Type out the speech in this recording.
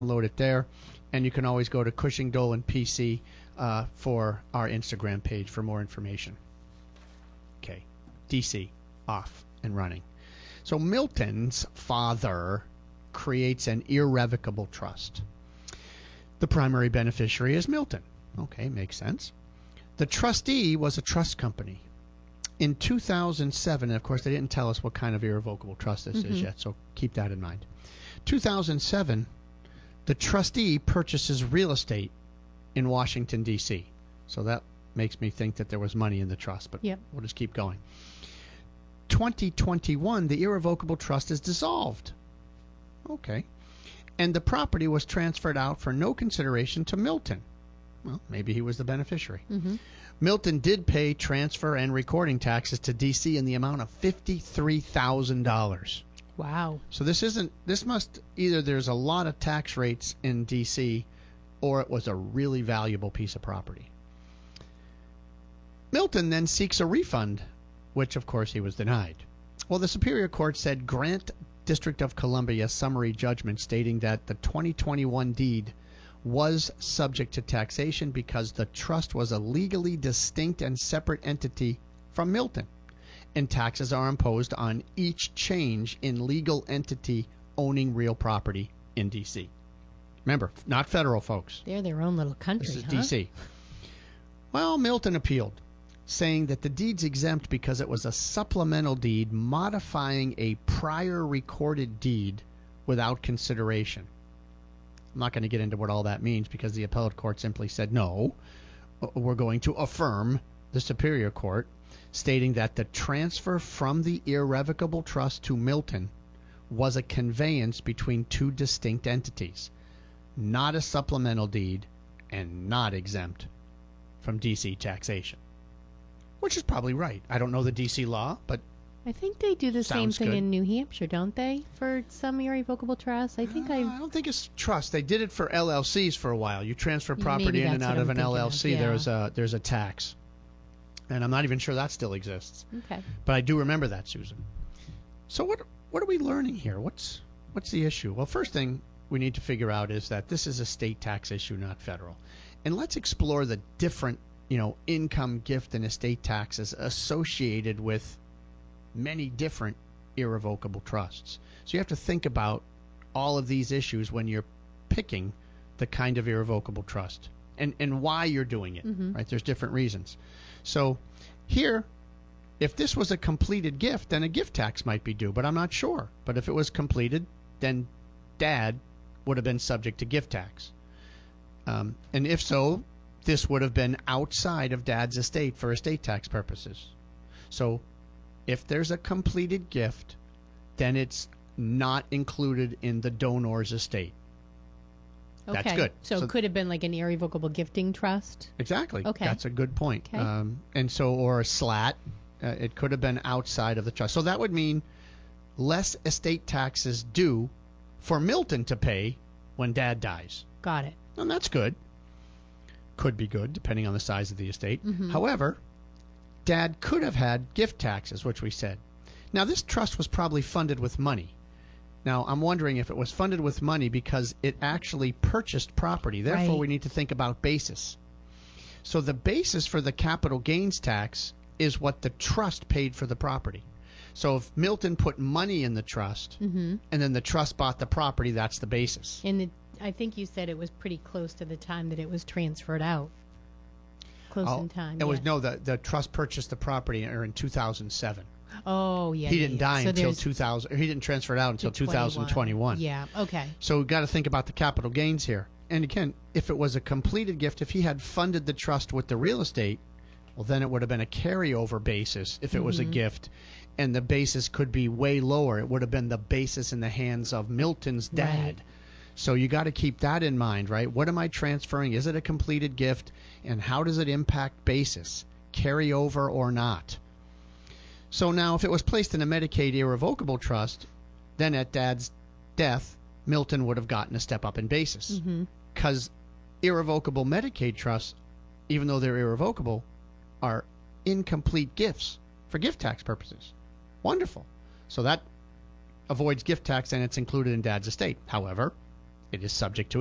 download it there. And you can always go to Cushing Dolan PC for our Instagram page for more information. Okay, DC, off and running. So Milton's father creates an irrevocable trust. The primary beneficiary is Milton. Okay, makes sense. The trustee was a trust company. In 2007, and of course they didn't tell us what kind of irrevocable trust this is yet, so keep that in mind. 2007, the trustee purchases real estate in Washington, D.C. So that makes me think that there was money in the trust, but we'll just keep going. 2021, the irrevocable trust is dissolved. Okay. And the property was transferred out for no consideration to Milton. Well, maybe he was the beneficiary. Milton did pay transfer and recording taxes to D.C. in the amount of $53,000. Wow. So this must either there's a lot of tax rates in D.C. or it was a really valuable piece of property. Milton then seeks a refund, which of course he was denied. Well, the Superior Court said grant District of Columbia summary judgment stating that the 2021 deed was subject to taxation because the trust was a legally distinct and separate entity from Milton, and taxes are imposed on each change in legal entity owning real property in D.C. Remember, not federal, folks. They're their own little country, This is D.C. Well, Milton appealed, saying that the deed's exempt because it was a supplemental deed modifying a prior recorded deed without consideration. I'm not going to get into what all that means because the appellate court simply said no. We're going to affirm the Superior Court, stating that the transfer from the irrevocable trust to Milton was a conveyance between two distinct entities, not a supplemental deed and not exempt from D.C. taxation. Which is probably right. I don't know the D.C. law, but I think they do the same thing good. in New Hampshire, don't they? For some irrevocable trusts, I don't think it's trust. They did it for LLCs for a while. You transfer property Maybe in and that's out what of an I'm thinking LLC. of, There's a tax, and I'm not even sure that still exists. Okay. But I do remember that, Susan. So what are we learning here? What's the issue? Well, first thing we need to figure out is that this is a state tax issue, not federal, and let's explore the different income, gift, and estate taxes associated with many different irrevocable trusts. So you have to think about all of these issues when you're picking the kind of irrevocable trust and why you're doing it, right? There's different reasons. So here, if this was a completed gift, then a gift tax might be due, but I'm not sure. But if it was completed, then Dad would have been subject to gift tax. And if so, this would have been outside of Dad's estate for estate tax purposes. So if there's a completed gift, then it's not included in the donor's estate. Okay. That's good. So it could have been like an irrevocable gifting trust? Exactly. Okay. That's a good point. Okay. Or a slat. It could have been outside of the trust. So that would mean less estate taxes due for Milton to pay when Dad dies. Got it. And that's good. Could be good, depending on the size of the estate. However, Dad could have had gift taxes, which we said. Now, this trust was probably funded with money. Now, I'm wondering if it was funded with money because it actually purchased property. Therefore, we need to think about basis. So the basis for the capital gains tax is what the trust paid for the property. So if Milton put money in the trust and then the trust bought the property, that's the basis. And I think you said it was pretty close to the time that it was transferred out. Close in time. It was the trust purchased the property in 2007. Oh, yeah. He didn't die so until 2000. He didn't transfer it out until 2021. Yeah. Okay. So we've got to think about the capital gains here. And again, if it was a completed gift, if he had funded the trust with the real estate, well, then it would have been a carryover basis if it was a gift, and the basis could be way lower. It would have been the basis in the hands of Milton's dad. Right. So you got to keep that in mind, right? What am I transferring? Is it a completed gift? And how does it impact basis? Carry over or not? So now if it was placed in a Medicaid irrevocable trust, then at Dad's death, Milton would have gotten a step up in basis. Because irrevocable Medicaid trusts, even though they're irrevocable, are incomplete gifts for gift tax purposes. Wonderful. So that avoids gift tax and it's included in Dad's estate. However, It is subject to